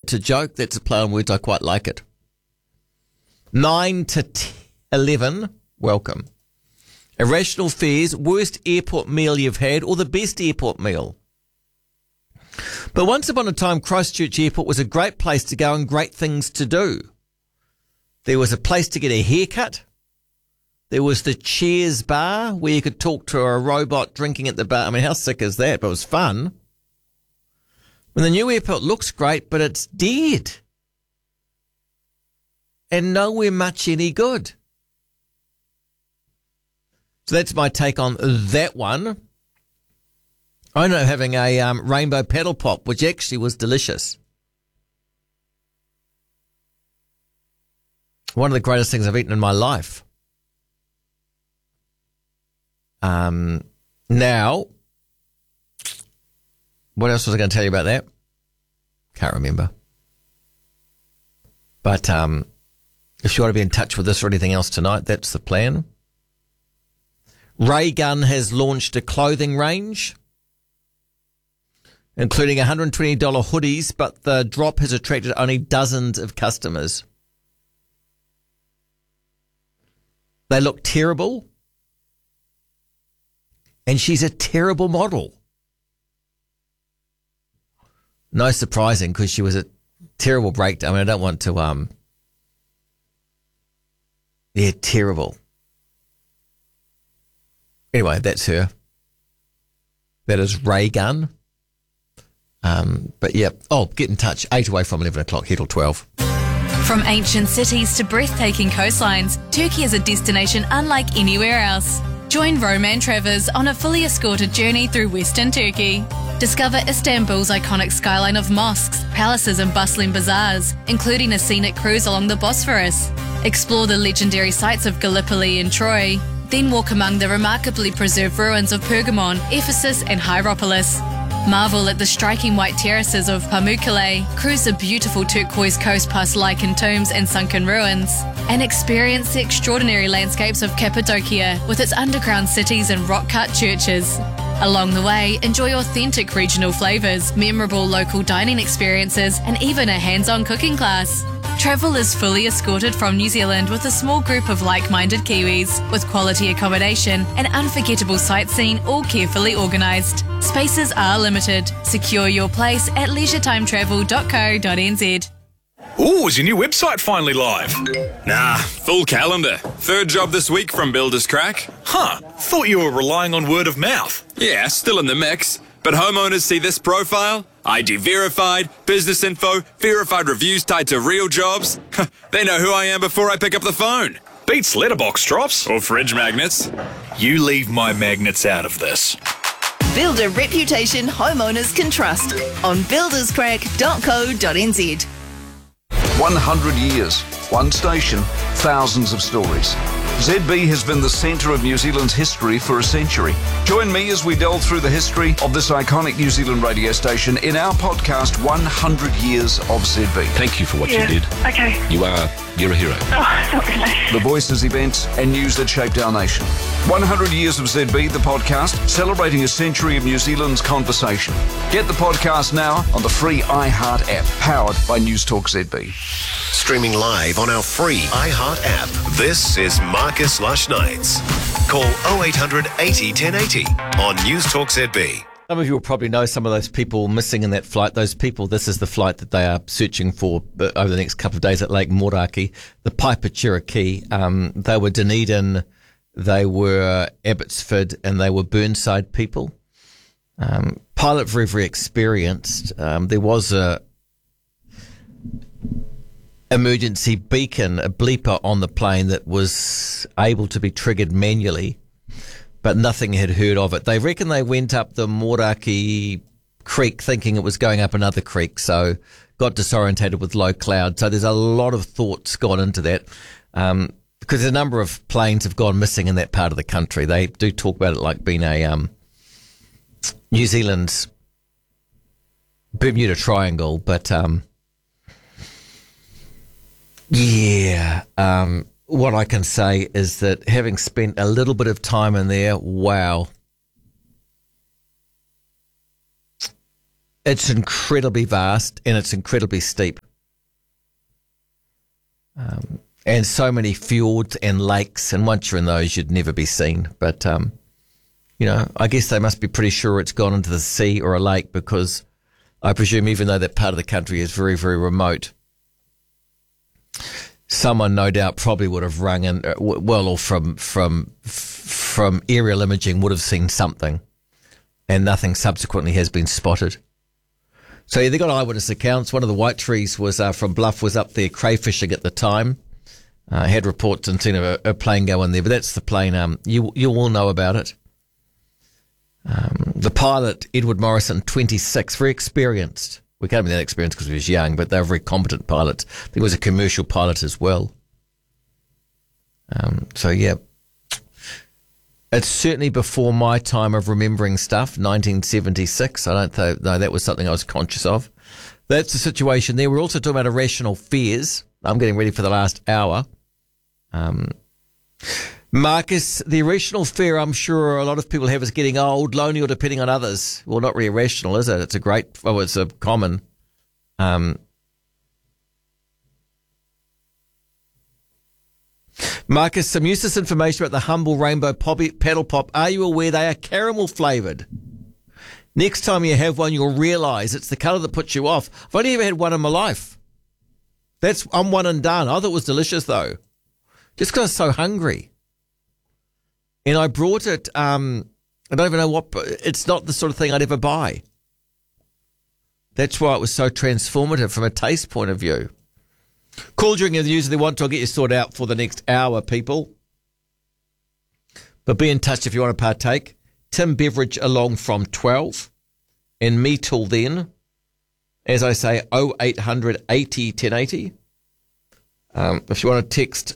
to joke. That's a play on words. I quite like it. 9 to 11, welcome. Irrational fears, worst airport meal you've had or the best airport meal. But once upon a time, Christchurch Airport was a great place to go and great things to do. There was a place to get a haircut. There was the Cheers bar where you could talk to a robot drinking at the bar. I mean, how sick is that? But it was fun. When the new airport looks great, but it's dead. And nowhere much any good. So that's my take on that one. I ended up having a rainbow paddle pop, which actually was delicious. One of the greatest things I've eaten in my life. Now, what else was I going to tell you about that? Can't remember. But if you want to be in touch with us or anything else tonight, that's the plan. Ray Gun has launched a clothing range, including $120 hoodies, but the drop has attracted only dozens of customers. They look terrible, and she's a terrible model. No surprising, because she was a terrible breakdown. I mean, I don't want to, terrible. Anyway, that's her. That is Ray Gun. But yeah. Oh, get in touch. 8 away from 11 o'clock, here till 12. From ancient cities to breathtaking coastlines, Turkey is a destination unlike anywhere else. Join Roman Travers on a fully escorted journey through Western Turkey. Discover Istanbul's iconic skyline of mosques, palaces and bustling bazaars, including a scenic cruise along the Bosphorus. Explore the legendary sites of Gallipoli and Troy. Then walk among the remarkably preserved ruins of Pergamon, Ephesus and Hierapolis. Marvel at the striking white terraces of Pamukkale, cruise the beautiful turquoise coast past lichened tombs and sunken ruins, and experience the extraordinary landscapes of Cappadocia with its underground cities and rock-cut churches. Along the way, enjoy authentic regional flavours, memorable local dining experiences, and even a hands-on cooking class. Travel is fully escorted from New Zealand with a small group of like-minded Kiwis, with quality accommodation and unforgettable sightseeing all carefully organised. Spaces are limited. Secure your place at leisure-time-travel.co.nz. Ooh, is your new website finally live? Nah, full calendar. Third job this week from Builders Crack. Huh, thought you were relying on word of mouth. Yeah, still in the mix. But homeowners see this profile, ID verified, business info, verified reviews tied to real jobs. They know who I am before I pick up the phone. Beats letterbox drops. Or fridge magnets. You leave my magnets out of this. Build a reputation homeowners can trust on builderscrack.co.nz. 100 years, one station, thousands of stories. ZB has been the centre of New Zealand's history for a century. Join me as we delve through the history of this iconic New Zealand radio station in our podcast, 100 Years of ZB. Thank you for what you did. Okay. You're a hero. Oh, not really. The voices, events and news that shaped our nation. 100 Years of ZB, the podcast, celebrating a century of New Zealand's conversation. Get the podcast now on the free iHeart app, powered by News Talk ZB. Streaming live on our free iHeart app. This is Marcus Lush Nights. Call 0800 80 1080 on News Talk ZB. Some of you will probably know some of those people missing in that flight. Those people, this is the flight that they are searching for over the next couple of days at Lake Moraki, the Piper Cherokee. They were Dunedin, they were Abbotsford, and they were Burnside people. Pilot very, very experienced. There was a emergency beacon, a bleeper on the plane that was able to be triggered manually, but nothing had heard of it. They reckon they went up the Moraki Creek thinking it was going up another creek, so got disorientated with low cloud. So there's a lot of thoughts gone into that, because a number of planes have gone missing in that part of the country. They do talk about it like being a New Zealand's Bermuda Triangle, but what I can say is that having spent a little bit of time in there, wow. It's incredibly vast and it's incredibly steep. And so many fjords and lakes, and once you're in those, you'd never be seen. But, I guess they must be pretty sure it's gone into the sea or a lake, because I presume even though that part of the country is very, very remote, someone no doubt probably would have rung in, or from aerial imaging would have seen something, and nothing subsequently has been spotted. So they got eyewitness accounts. One of the white trees was from Bluff was up there crayfishing at the time. Had reports and seen a plane go in there, but that's the plane. You all know about it. The pilot, Edward Morrison, 26, very experienced. We can't be that experienced because he was young, but they were very competent pilots. I think he was a commercial pilot as well. It's certainly before my time of remembering stuff, 1976. I don't know, that was something I was conscious of. That's the situation there. We're also talking about irrational fears. I'm getting ready for the last hour. Marcus, the irrational fear I'm sure a lot of people have is getting old, lonely, or depending on others. Well, not really irrational, is it? It's a common. Marcus, some useless information about the Humble Rainbow Paddle Pop. Are you aware they are caramel flavoured? Next time you have one, you'll realise it's the colour that puts you off. I've only ever had one in my life. I'm one and done. I thought it was delicious, though. Just because I was so hungry. And I brought it, I don't even know what, but it's not the sort of thing I'd ever buy. That's why it was so transformative from a taste point of view. Call during the news if they want to. I'll get you sorted out for the next hour, people. But be in touch if you want to partake. Tim Beveridge along from 12. And me till then. As I say, 0800 80 1080. If you want to text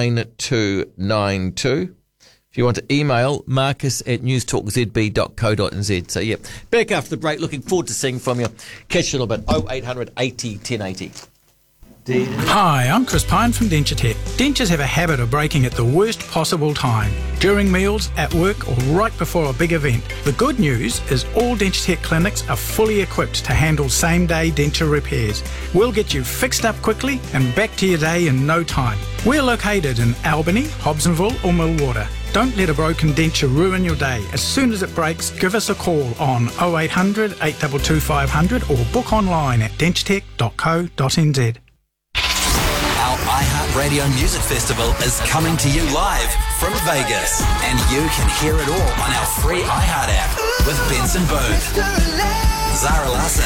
9292. If you want to email, marcus@newstalkzb.co.nz. So, yeah, back after the break. Looking forward to seeing from you. Catch you a little bit. 0800 80 1080. Hi, I'm Chris Pine from Denture Tech. Dentures have a habit of breaking at the worst possible time, during meals, at work, or right before a big event. The good news is all Denture Tech clinics are fully equipped to handle same-day denture repairs. We'll get you fixed up quickly and back to your day in no time. We're located in Albany, Hobsonville, or Millwater. Don't let a broken denture ruin your day. As soon as it breaks, give us a call on 0800 822 500 or book online at denturetech.co.nz. Our iHeartRadio Music Festival is coming to you live from Vegas, and you can hear it all on our free iHeart app with Benson Boone, Zara Larsson,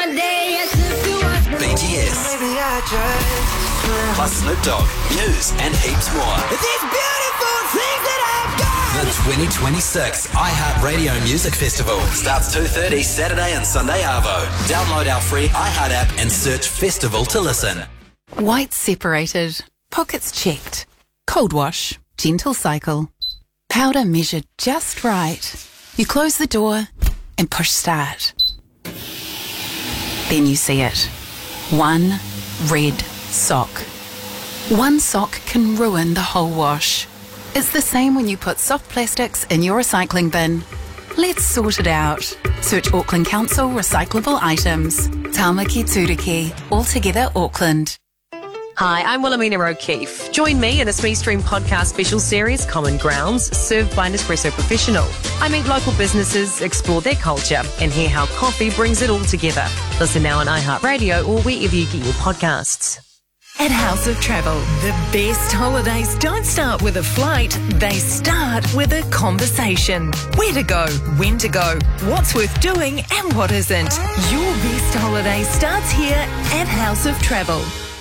BTS, plus Snoop Dogg, Muse, and heaps more. The 2026 iHeartRadio Music Festival starts 2:30 Saturday and Sunday arvo. Download our free iHeart app and search Festival to listen. White separated, pockets checked, cold wash, gentle cycle, powder measured just right. You close the door and push start. Then you see it. One red sock. One sock can ruin the whole wash. It's the same when you put soft plastics in your recycling bin. Let's sort it out. Search Auckland Council recyclable items. Tāmaki Turiki, altogether Auckland. Hi, I'm Wilhelmina O'Keefe. Join me in a Smee Stream podcast special series, Common Grounds, served by Nespresso Professional. I meet local businesses, explore their culture, and hear how coffee brings it all together. Listen now on iHeartRadio or wherever you get your podcasts. At House of Travel, the best holidays don't start with a flight, they start with a conversation. Where to go, when to go, what's worth doing and what isn't. Your best holiday starts here at House of Travel.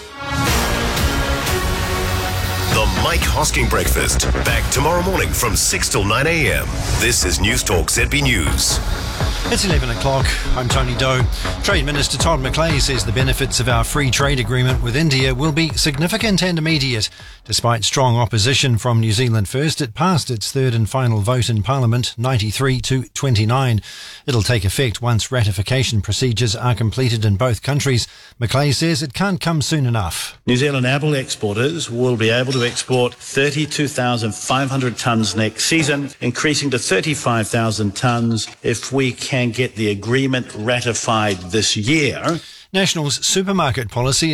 The Mike Hosking Breakfast. Back tomorrow morning from 6 till 9 a.m. This is News Talk ZB News. It's 11 o'clock. I'm Tony Doe. Trade Minister Todd McClay says the benefits of our free trade agreement with India will be significant and immediate. Despite strong opposition from New Zealand First, it passed its third and final vote in Parliament, 93 to 29. It'll take effect once ratification procedures are completed in both countries. McClay says it can't come soon enough. New Zealand apple exporters will be able to export 32,500 tonnes next season, increasing to 35,000 tonnes if we can can get the agreement ratified this year. National's supermarket policy